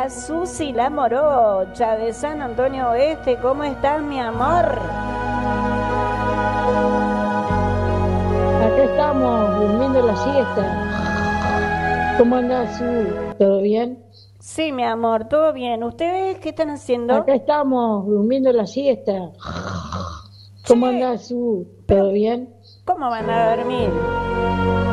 Hola, Susi, la morocha de San Antonio Oeste. ¿Cómo estás, mi amor? Acá estamos durmiendo la siesta. ¿Cómo andás, Su? ¿Todo bien? Sí, mi amor, todo bien. ¿Ustedes qué están haciendo? Acá estamos durmiendo la siesta. ¿Cómo Che, andás, Su? pero ¿Todo bien? ¿cómo van a dormir?